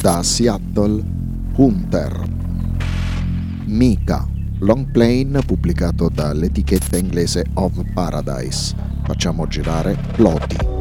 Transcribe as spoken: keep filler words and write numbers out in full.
Da Seattle, Hunter. Mika, long plane pubblicato dall'etichetta inglese Of Paradise. Facciamo girare Ploti.